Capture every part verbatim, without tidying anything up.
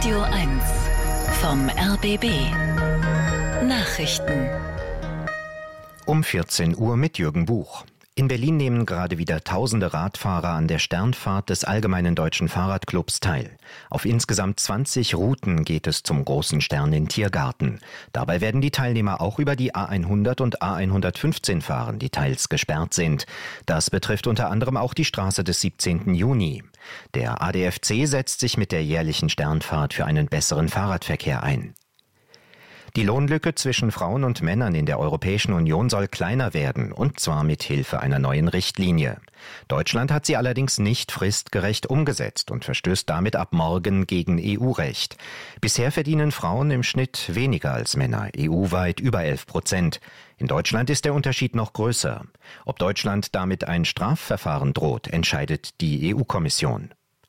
Radio eins vom R B B. Nachrichten. Um vierzehn Uhr mit Jürgen Buch. In Berlin nehmen gerade wieder tausende Radfahrer an der Sternfahrt des Allgemeinen Deutschen Fahrradclubs teil. Auf insgesamt zwanzig Routen geht es zum großen Stern in Tiergarten. Dabei werden die Teilnehmer auch über die A hundert und A hundertfünfzehn fahren, die teils gesperrt sind. Das betrifft unter anderem auch die Straße des siebzehnten Juni. Der A D F C setzt sich mit der jährlichen Sternfahrt für einen besseren Fahrradverkehr ein. Die Lohnlücke zwischen Frauen und Männern in der Europäischen Union soll kleiner werden, und zwar mit Hilfe einer neuen Richtlinie. Deutschland hat sie allerdings nicht fristgerecht umgesetzt und verstößt damit ab morgen gegen E U-Recht. Bisher verdienen Frauen im Schnitt weniger als Männer, E U-weit über elf Prozent. In Deutschland ist der Unterschied noch größer. Ob Deutschland damit ein Strafverfahren droht, entscheidet die E U-Kommission.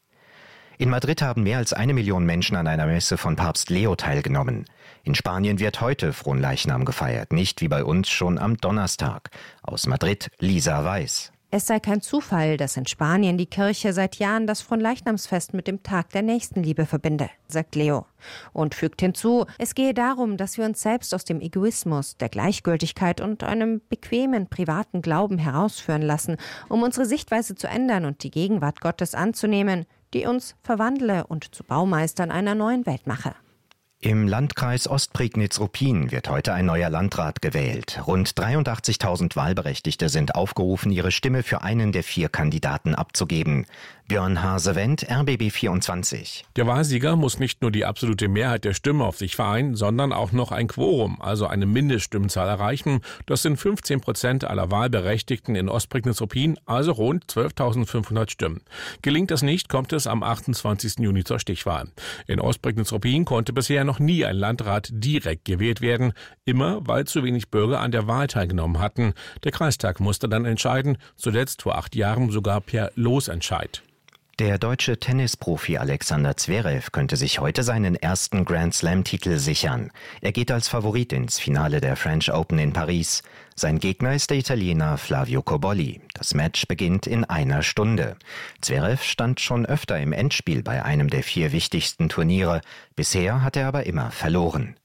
In Madrid haben mehr als eine Million Menschen an einer Messe von Papst Leo teilgenommen. In Spanien wird heute Fronleichnam gefeiert, nicht wie bei uns schon am Donnerstag. Aus Madrid, Lisa Weiß. Es sei kein Zufall, dass in Spanien die Kirche seit Jahren das Fronleichnamsfest mit dem Tag der Nächstenliebe verbinde, sagt Leo. Und fügt hinzu, es gehe darum, dass wir uns selbst aus dem Egoismus, der Gleichgültigkeit und einem bequemen, privaten Glauben herausführen lassen, um unsere Sichtweise zu ändern und die Gegenwart Gottes anzunehmen, die uns verwandle und zu Baumeistern einer neuen Welt mache. Im Landkreis Ostprignitz-Ruppin wird heute ein neuer Landrat gewählt. Rund dreiundachtzigtausend Wahlberechtigte sind aufgerufen, ihre Stimme für einen der vier Kandidaten abzugeben. Björn Hase-Wendt, R B B vierundzwanzig. Der Wahlsieger muss nicht nur die absolute Mehrheit der Stimmen auf sich vereinen, sondern auch noch ein Quorum, also eine Mindeststimmenzahl erreichen. Das sind fünfzehn Prozent aller Wahlberechtigten in Ostprignitz-Ruppin, also rund zwölftausendfünfhundert Stimmen. Gelingt das nicht, kommt es am achtundzwanzigsten Juni zur Stichwahl. In Ostprignitz-Ruppin konnte bisher noch nie ein Landrat direkt gewählt werden, immer weil zu wenig Bürger an der Wahl teilgenommen hatten. Der Kreistag musste dann entscheiden, zuletzt vor acht Jahren sogar per Losentscheid. Der deutsche Tennisprofi Alexander Zverev könnte sich heute seinen ersten Grand-Slam-Titel sichern. Er geht als Favorit ins Finale der French Open in Paris. Sein Gegner ist der Italiener Flavio Cobolli. Das Match beginnt in einer Stunde. Zverev stand schon öfter im Endspiel bei einem der vier wichtigsten Turniere. Bisher hat er aber immer verloren.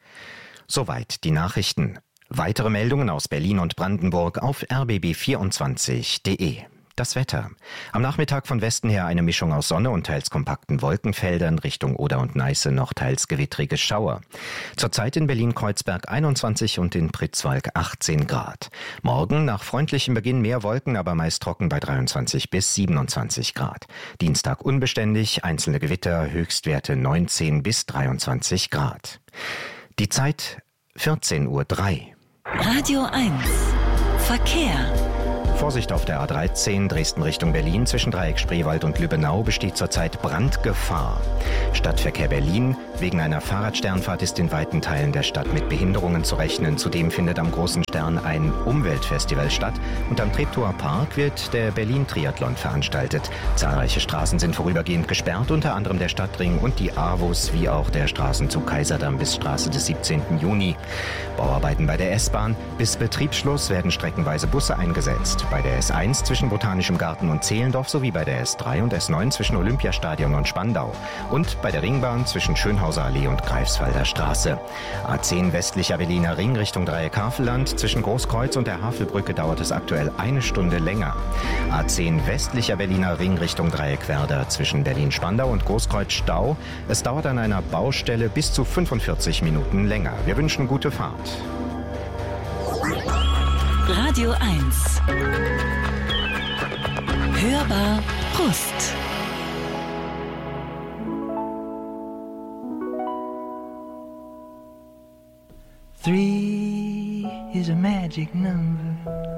Soweit die Nachrichten. Weitere Meldungen aus Berlin und Brandenburg auf r b b vierundzwanzig punkt de. Das Wetter. Am Nachmittag von Westen her eine Mischung aus Sonne und teils kompakten Wolkenfeldern, Richtung Oder und Neiße noch teils gewittrige Schauer. Zurzeit in Berlin-Kreuzberg einundzwanzig und in Pritzwalk achtzehn Grad. Morgen nach freundlichem Beginn mehr Wolken, aber meist trocken bei dreiundzwanzig bis siebenundzwanzig Grad. Dienstag unbeständig, einzelne Gewitter, Höchstwerte neunzehn bis dreiundzwanzig Grad. Die Zeit vierzehn Uhr drei. Radio eins. Verkehr. Vorsicht auf der A dreizehn Dresden Richtung Berlin zwischen Dreieck Spreewald und Lübbenau besteht zurzeit Brandgefahr. Stadtverkehr Berlin. Wegen einer Fahrradsternfahrt ist in weiten Teilen der Stadt mit Behinderungen zu rechnen. Zudem findet am Großen Stern ein Umweltfestival statt und am Treptower Park wird der Berlin-Triathlon veranstaltet. Zahlreiche Straßen sind vorübergehend gesperrt, unter anderem der Stadtring und die AWUS, wie auch der Straßenzug Kaiserdamm bis Straße des siebzehnten Juni. Bauarbeiten bei der S-Bahn. Bis Betriebsschluss werden streckenweise Busse eingesetzt. Bei der S eins zwischen Botanischem Garten und Zehlendorf sowie bei der S drei und S neun zwischen Olympiastadion und Spandau. Und bei der Ringbahn zwischen Schönhauser Allee und Greifswalder Straße. A zehn westlicher Berliner Ring Richtung Dreieck Havelland. Zwischen Großkreuz und der Havelbrücke dauert es aktuell eine Stunde länger. A zehn westlicher Berliner Ring Richtung Dreieck Werder. Zwischen Berlin-Spandau und Großkreuz Stau. Es dauert an einer Baustelle bis zu fünfundvierzig Minuten länger. Wir wünschen gute Fahrt. Radio eins. Hörbar Brust. Three is a magic number.